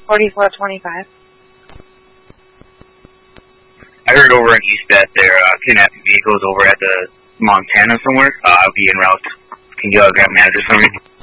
4425. I heard over in East that they're kidnapping vehicles over at the Montana somewhere. I'll be en route. Can you grab managers for me?